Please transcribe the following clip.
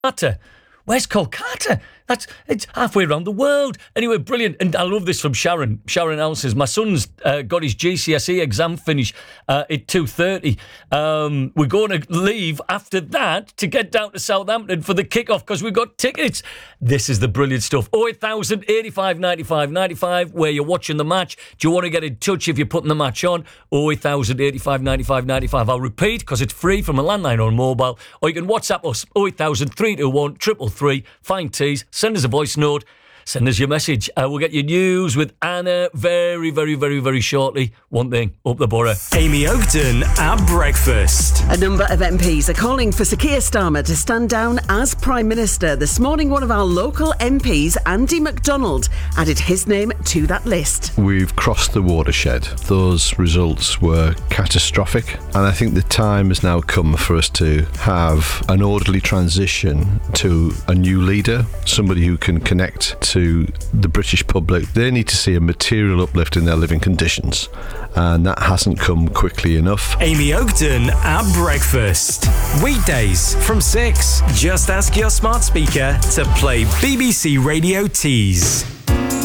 Kolkata. Where's Kolkata? It's halfway around the world. Anyway, brilliant. And I love this from Sharon. Sharon L says, my son's got his GCSE exam finish at 2:30. We're going to leave after that to get down to Southampton for the kickoff because we've got tickets. This is the brilliant stuff. 08000 85 95 95, where you're watching the match. Do you want to get in touch if you're putting the match on? 08000 85 95 95. I'll repeat because it's free from a landline or a mobile. Or you can WhatsApp us 08000 321 333. Find Tees. Send us a voice note. Send us your message. We'll get your news with Anna very, very, very, very shortly. One thing, up the borough. Amy Oakton at breakfast. A number of MPs are calling for Sir Keir Starmer to stand down as Prime Minister. This morning, one of our local MPs, Andy MacDonald, added his name to that list. We've crossed the watershed. Those results were catastrophic, and I think the time has now come for us to have an orderly transition to a new leader, somebody who can connect to the British public. They need to see a material uplift in their living conditions, and that hasn't come quickly enough. Amy Oakton at breakfast. Weekdays from 6. Just ask your smart speaker to play BBC Radio Tees.